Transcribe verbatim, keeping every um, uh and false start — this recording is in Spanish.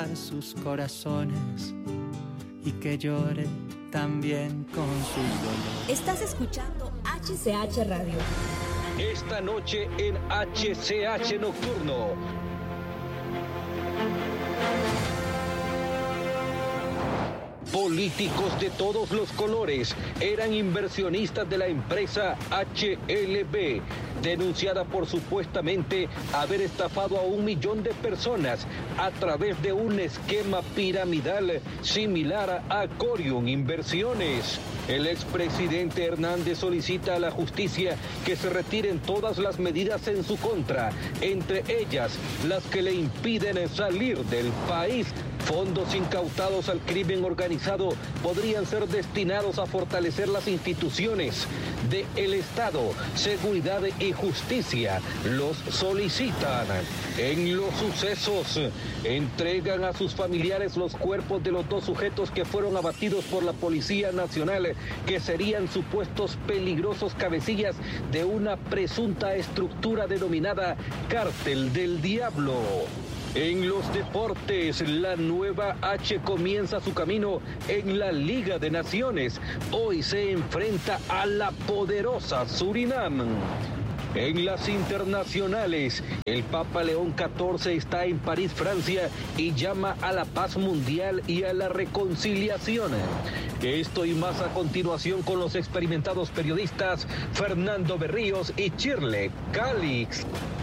tocar sus corazones y que llore también con su dolor. Estás escuchando H C H Radio. Esta noche en H C H Nocturno. Políticos de todos los colores eran inversionistas de la empresa H L B, denunciada por supuestamente haber estafado a un millón de personas a través de un esquema piramidal similar a Corium Inversiones. El expresidente Hernández solicita a la justicia que se retiren todas las medidas en su contra, entre ellas las que le impiden salir del país. Fondos incautados al crimen organizado podrían ser destinados a fortalecer las instituciones del Estado. Seguridad y justicia los solicitan. En los sucesos, entregan a sus familiares los cuerpos de los dos sujetos que fueron abatidos por la Policía Nacional, que serían supuestos peligrosos cabecillas de una presunta estructura denominada Cártel del Diablo. En los deportes, la nueva H comienza su camino en la Liga de Naciones. Hoy se enfrenta a la poderosa Surinam. En las internacionales, el Papa León catorce está en París, Francia, y llama a la paz mundial y a la reconciliación. Esto y más a continuación con los experimentados periodistas Fernando Berríos y Shirley Calix.